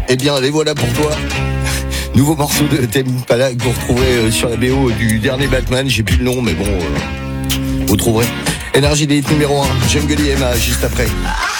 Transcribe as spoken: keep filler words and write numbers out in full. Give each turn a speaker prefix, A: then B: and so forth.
A: Eh bien, les voilà pour toi. Nouveau morceau de Tame Impala que vous retrouverez sur la B O du dernier Batman. J'ai plus le nom, mais bon, euh, vous trouverez. Énergie des hits numéro un, Jungle E M A juste après.